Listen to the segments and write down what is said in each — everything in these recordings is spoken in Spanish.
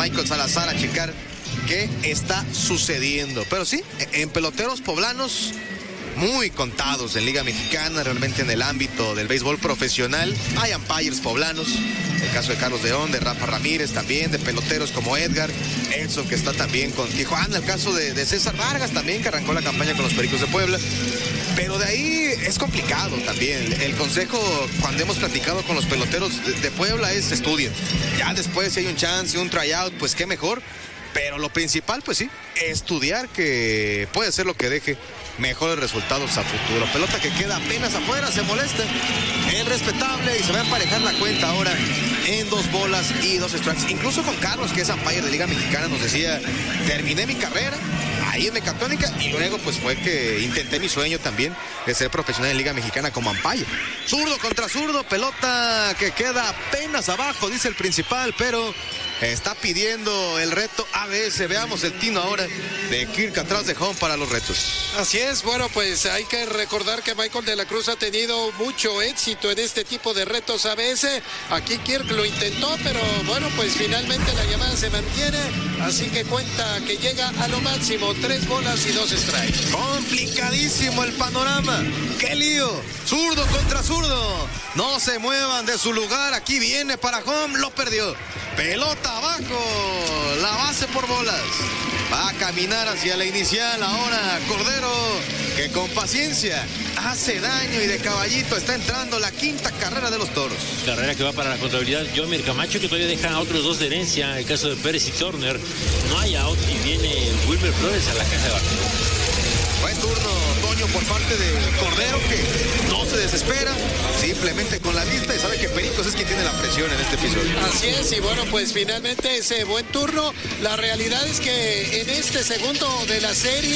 Michael Salazar a checar qué está sucediendo. Pero sí, en peloteros poblanos muy contados en Liga Mexicana, realmente en el ámbito del béisbol profesional. Hay umpires poblanos, el caso de Carlos León, de Rafa Ramírez también, de peloteros como Edgar, Edson, que está también con Tijuana, el caso de César Vargas también, que arrancó la campaña con los Pericos de Puebla. Pero de ahí es complicado también. El consejo, cuando hemos platicado con los peloteros de Puebla, es estudien. Ya después, si hay un chance, un tryout, pues qué mejor. Pero lo principal, pues sí, estudiar, que puede ser lo que deje mejores resultados a futuro. Pelota que queda apenas afuera, se molesta. Es respetable y se va a emparejar la cuenta ahora en 2 bolas y 2 strikes. Incluso con Carlos, que es umpire de Liga Mexicana, nos decía, terminé mi carrera ahí en Mecatrónica y luego pues fue que intenté mi sueño también de ser profesional en Liga Mexicana como umpire. Zurdo contra zurdo, pelota que queda apenas abajo, dice el principal, pero está pidiendo el reto ABS. Veamos el tino ahora de Kirk atrás de home para los retos. Así es, bueno, pues hay que recordar que Michael de la Cruz ha tenido mucho éxito en este tipo de retos ABS. Aquí Kirk lo intentó, pero bueno, pues finalmente la llamada se mantiene, así que cuenta que llega a lo máximo, 3 bolas y 2 strikes. Complicadísimo el panorama, qué lío, zurdo contra zurdo, no se muevan de su lugar, aquí viene para home, lo perdió. Pelota abajo, la base por bolas. Va a caminar hacia la inicial ahora Cordero, que con paciencia hace daño y de caballito está entrando la 5ª carrera de los Toros. Carrera que va para la contabilidad Yomir Camacho, que todavía dejan a otros 2 de herencia, el caso de Pérez y Turner. No hay out y viene Wilmer Flores a la caja de bateo. Buen turno, Toño, por parte de Cordero, que no se desespera, simplemente con la vista, y sabe que Pericos es quien tiene la presión en este episodio. Así es, y bueno, pues finalmente ese buen turno. La realidad es que en este segundo de la serie,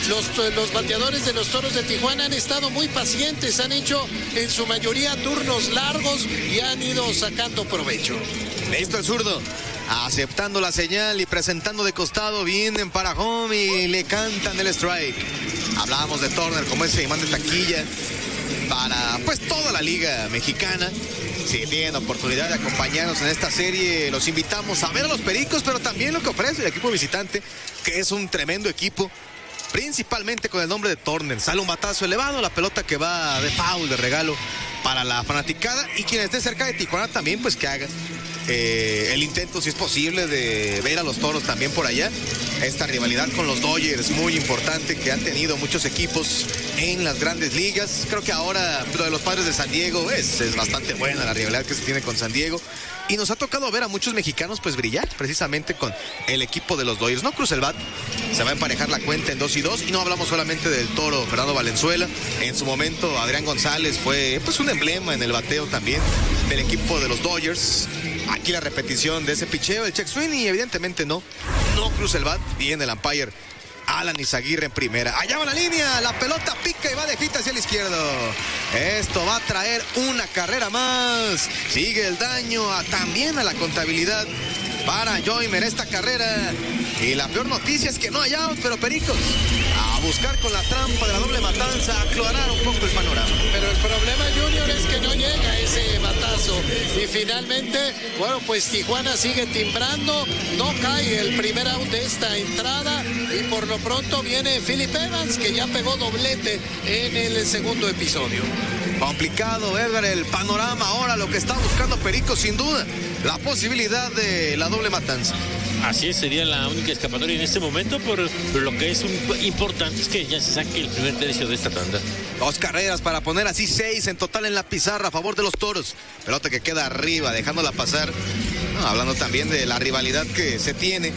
los bateadores de los Toros de Tijuana han estado muy pacientes, han hecho en su mayoría turnos largos y han ido sacando provecho. Listo el zurdo, aceptando la señal y presentando de costado, vienen para home y le cantan el strike. Hablábamos de Turner como ese imán de taquilla para pues toda la Liga Mexicana. Si tienen oportunidad de acompañarnos en esta serie, los invitamos a ver a los Pericos, pero también lo que ofrece el equipo visitante, que es un tremendo equipo, principalmente con el nombre de Turner. Sale un batazo elevado, la pelota que va de foul, de regalo para la fanaticada, y quien esté cerca de Tijuana también, pues que haga el intento, si es posible, de ver a los Toros también por allá. Esta rivalidad con los Dodgers, muy importante, que han tenido muchos equipos en las grandes ligas. Creo que ahora lo de los Padres de San Diego es bastante buena la rivalidad que se tiene con San Diego. Y nos ha tocado ver a muchos mexicanos pues brillar precisamente con el equipo de los Dodgers. No cruza el bat, se va a emparejar la cuenta en 2 y 2. Y no hablamos solamente del Toro Fernando Valenzuela. En su momento Adrián González fue pues un emblema en el bateo también del equipo de los Dodgers. Aquí la repetición de ese picheo, el check swing, y evidentemente no cruza el bat. Viene el umpire Alan Izaguirre en primera. Allá va la línea, la pelota pica y va de hit hacia el izquierdo. Esto va a traer una carrera más. Sigue el daño también a la contabilidad para Joymer esta carrera. Y la peor noticia es que no hay out, pero Pericos a buscar con la trampa de la doble matanza, aclarar un poco el panorama. Pero el problema, Junior, es que no llega ese batazo. Y finalmente, bueno, pues Tijuana sigue timbrando. No cae el primer out de esta entrada. Y por lo pronto viene Philip Evans, que ya pegó doblete en el segundo episodio. Complicado, Edgar, el panorama ahora. Lo que está buscando Pericos, sin duda, la posibilidad de la doble matanza. Así es, sería la única escapatoria en este momento, pero lo que es importante es que ya se saque el primer tercio de esta tanda. 2 carreras para poner así 6 en total en la pizarra a favor de los Toros. Pelota que queda arriba, dejándola pasar. Hablando también de la rivalidad que se tiene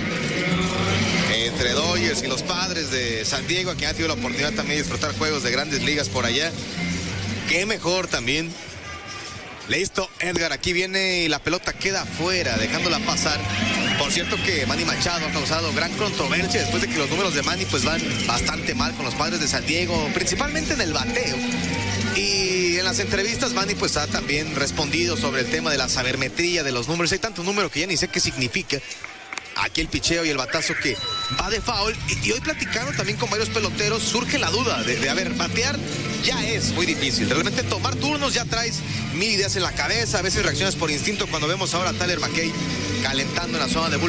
entre Dodgers y los Padres de San Diego, a quien ha tenido la oportunidad también de disfrutar juegos de grandes ligas por allá. Qué mejor también. Listo, Edgar, aquí viene y la pelota queda afuera, dejándola pasar. Por cierto que Manny Machado ha causado gran controversia después de que los números de Manny pues van bastante mal con los Padres de San Diego, principalmente en el bateo. Y en las entrevistas Manny pues ha también respondido sobre el tema de la sabermetría de los números. Hay tanto número que ya ni sé qué significa. Aquí el picheo y el batazo que va de foul. Y hoy platicando también con varios peloteros, surge la duda de batear ya es muy difícil. Realmente tomar turnos ya traes 1000 ideas en la cabeza. A veces reaccionas por instinto cuando vemos ahora a Tyler McKay calentando en la zona de bullpen.